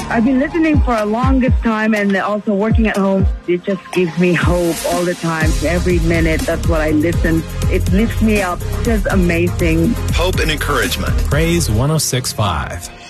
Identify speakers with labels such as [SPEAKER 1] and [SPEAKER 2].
[SPEAKER 1] I've been listening for a longest time and also working at home. It just gives me hope all the time. Every minute, that's what I listen. It lifts me up. Just amazing.
[SPEAKER 2] Hope and encouragement.
[SPEAKER 3] Praise 106.5.